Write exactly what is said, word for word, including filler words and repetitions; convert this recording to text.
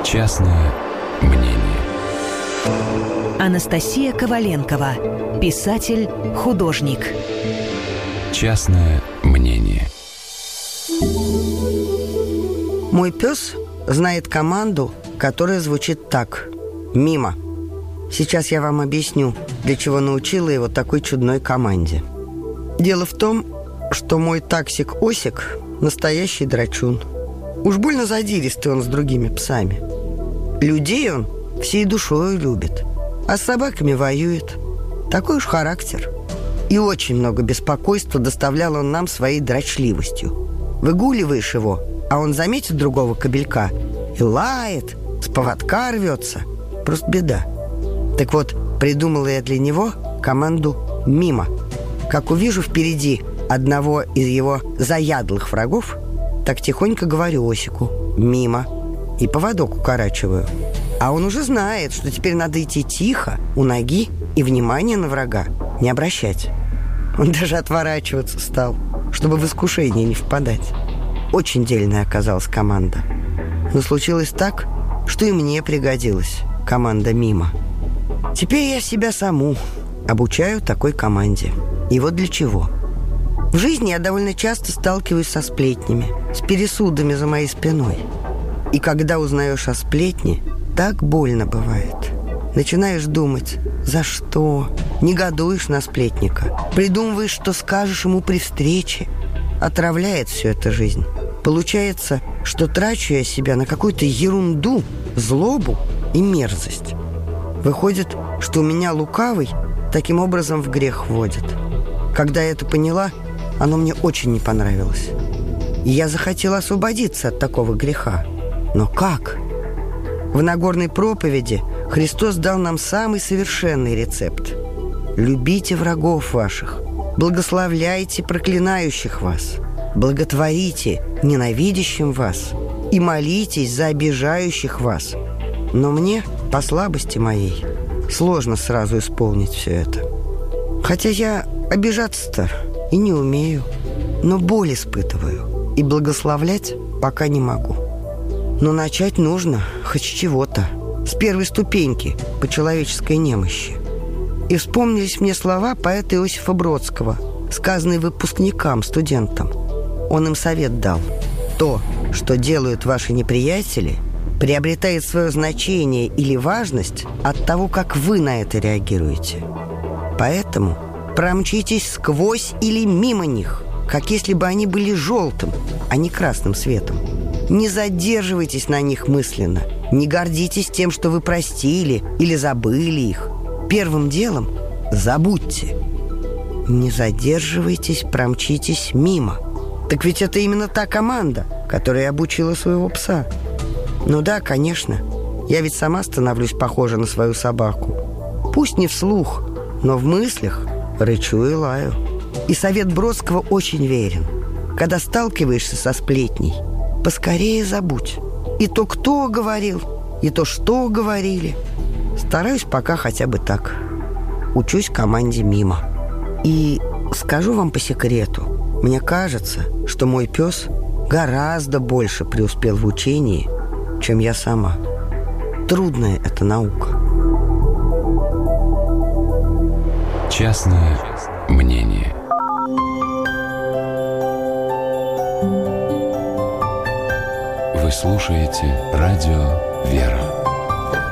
Частное мнение. Анастасия Коваленкова, писатель, художник. Частное мнение. Мой пес знает команду, которая звучит так: «Мимо». Сейчас я вам объясню, для чего научила его такой чудной команде. Дело в том, что мой таксик Осик – настоящий драчун. Уж больно задиристый он с другими псами. Людей он всей душой любит, а с собаками воюет. Такой уж характер. И очень много беспокойства доставлял он нам своей дрочливостью. Выгуливаешь его, а он заметит другого кобелька и лает, с поводка рвется. Просто беда. Так вот, придумала я для него команду «Мимо». Как увижу впереди одного из его заядлых врагов, так тихонько говорю Осику «Мимо» и поводок укорачиваю. А он уже знает, что теперь надо идти тихо, у ноги, и внимания на врага не обращать. Он даже отворачиваться стал, чтобы в искушение не впадать. Очень дельная оказалась команда. Но случилось так, что и мне пригодилась команда «Мимо». Теперь я себя саму обучаю такой команде. И вот для чего. В жизни я довольно часто сталкиваюсь со сплетнями, с пересудами за моей спиной. И когда узнаешь о сплетне, так больно бывает. Начинаешь думать, за что? Негодуешь на сплетника, придумываешь, что скажешь ему при встрече. Отравляет все это жизнь. Получается, что трачу я себя на какую-то ерунду, злобу и мерзость. Выходит, что у меня лукавый таким образом в грех вводит. Когда я это поняла, оно мне очень не понравилось. И я захотела освободиться от такого греха. Но как? В Нагорной проповеди Христос дал нам самый совершенный рецепт. Любите врагов ваших, благословляйте проклинающих вас, благотворите ненавидящим вас и молитесь за обижающих вас. Но мне, по слабости моей, сложно сразу исполнить все это. Хотя я обижаться-то и не умею, но боль испытываю, и благословлять пока не могу. Но начать нужно хоть с чего-то, с первой ступеньки по человеческой немощи. И вспомнились мне слова поэта Иосифа Бродского, сказанные выпускникам, студентам. Он им совет дал: то, что делают ваши неприятели, приобретает свое значение или важность от того, как вы на это реагируете. Поэтому промчитесь сквозь или мимо них, как если бы они были желтым, а не красным светом. Не задерживайтесь на них мысленно, не гордитесь тем, что вы простили или забыли их. Первым делом забудьте. Не задерживайтесь, промчитесь мимо. Так ведь это именно та команда, которая обучила своего пса. Ну да, конечно, я ведь сама становлюсь похожа на свою собаку. Пусть не вслух, но в мыслях рычу и лаю. И совет Бродского очень верен. Когда сталкиваешься со сплетней, поскорее забудь. И то, кто говорил, и то, что говорили. Стараюсь пока хотя бы так. Учусь команде «Мимо». И скажу вам по секрету, мне кажется, что мой пес гораздо больше преуспел в учении, чем я сама. Трудная эта наука. Частное мнение. Вы слушаете радио «Вера».